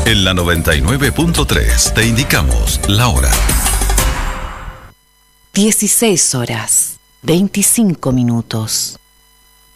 En la 99.3 te indicamos la hora. 16 horas, 25 minutos.